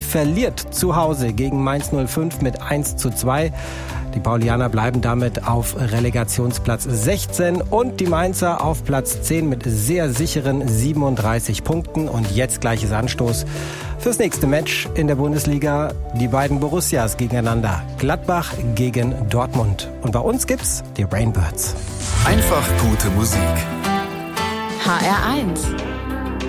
verliert zu Hause gegen Mainz 05 mit 1:2. Die Paulianer bleiben damit auf Relegationsplatz 16 und die Mainzer auf Platz 10 mit sehr sicheren 37 Punkten. Und jetzt gleiches Anstoß fürs nächste Match in der Bundesliga. Die beiden Borussias gegeneinander. Gladbach gegen Dortmund. Und bei uns gibt's die Rainbirds. Einfach gute Musik. HR1